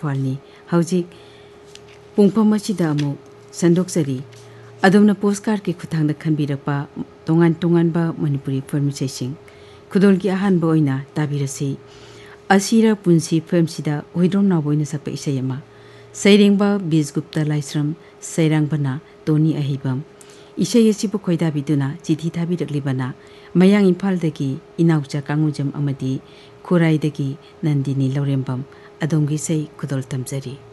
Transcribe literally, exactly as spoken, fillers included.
इम्फालनी हौजिक पुंगफम असिदा अमुक संदोक्चरी अदोमना पोस्टकार्ड की खुथांग खनबिरपा तोंगान तोंगानबा Manipuri film sensing खुदोल की अहानबा ओइना ताबिरसी असीरा पुंसी फिल्म सिदा होइद्रोम नाबोइना सकपा इसयमा सैरेंबा बीज गुप्ता लाइस्रम सैरांबना टोनी अहिबम इसय असिबु खोइदाबिदुना चिठी थाबिरक्लिबना मयांग इम्फालदगी इनाउचा कांगुजम अमदी खुराइदगी नंदिनी लौरेंबम अदोंगी सै खुदोल तमजरी।